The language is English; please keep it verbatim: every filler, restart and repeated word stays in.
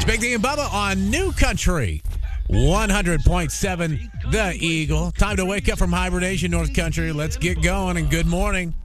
Big D and Bubba on New Country one hundred point seven The Eagle. Time to wake up from hibernation, North Country. Let's get going, and good morning.